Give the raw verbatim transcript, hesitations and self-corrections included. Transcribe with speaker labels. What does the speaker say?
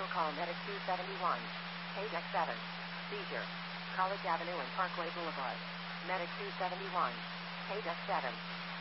Speaker 1: vehicle, call Medic two seventy-one. Page X seven. Seizure. College Avenue and Parkway Boulevard. Medic two seventy-one. Page X seven.